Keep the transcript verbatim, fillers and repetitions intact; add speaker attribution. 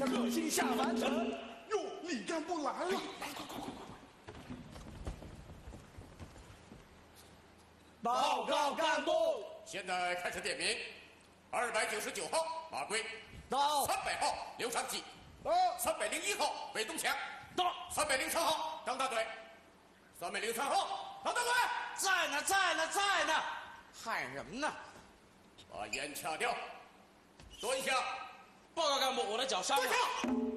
Speaker 1: 下个性下凡尘。哟，李干部来了！报告干部，
Speaker 2: 现在开始点名。二百九十九号马贵
Speaker 1: 到。
Speaker 2: 三百号刘长吉
Speaker 1: 到。
Speaker 2: 三百零一号韦东强
Speaker 1: 到。
Speaker 2: 三百零三号张大嘴。三百零三号张大嘴
Speaker 3: 在呢，在呢，在呢，害人呢！
Speaker 2: 把烟掐掉。蹲下。
Speaker 3: 报告干部，我的脚伤了。
Speaker 2: 蹲下。